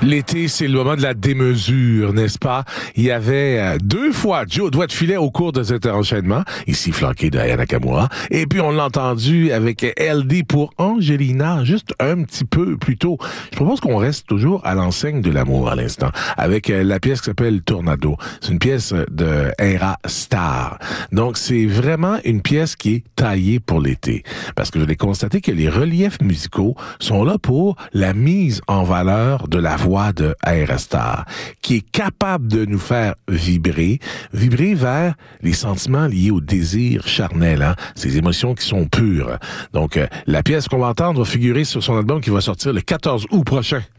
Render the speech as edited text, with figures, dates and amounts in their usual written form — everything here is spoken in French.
L'été, c'est le moment de la démesure, n'est-ce pas? Il y avait 2 fois Joe Doigt de Filet au cours de cet enchaînement, ici flanqué de Aya Nakamura. Et puis, on l'a entendu avec LD pour Angelina, juste un petit peu plus tôt. Je propose qu'on reste toujours à l'enseigne de l'amour à l'instant, avec la pièce qui s'appelle Tornado. C'est une pièce de Era Star. Donc, c'est vraiment une pièce qui est taillée pour l'été. Parce que je l'ai constaté que les reliefs musicaux sont là pour la mise en valeur de la voix de Aerostar, qui est capable de nous faire vibrer vers les sentiments liés au désir charnel, hein, ces émotions qui sont pures. Donc, la pièce qu'on va entendre va figurer sur son album qui va sortir le 14 août prochain.